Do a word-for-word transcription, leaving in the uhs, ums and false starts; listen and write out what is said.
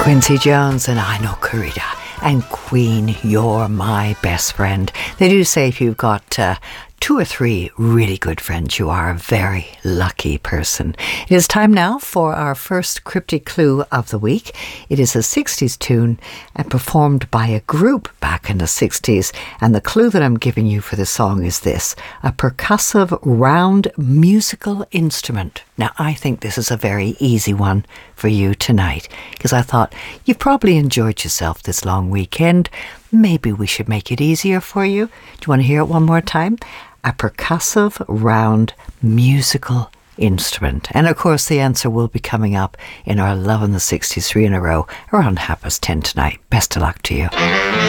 Quincy Jones and I Know Corrida and Queen, You're My Best Friend. They do say if you've got uh, two or three really good friends, you are a very lucky person. It is time now for our first cryptic clue of the week. It is a sixties tune and performed by a group back in the sixties. And the clue that I'm giving you for the song is this: a percussive round musical instrument. Now, I think this is a very easy one for you tonight, because I thought you've probably enjoyed yourself this long weekend. Maybe we should make it easier for you. Do you want to hear it one more time? A percussive round musical instrument. And of course the answer will be coming up in our Love in the sixties three in a row around half past ten tonight. Best of luck to you.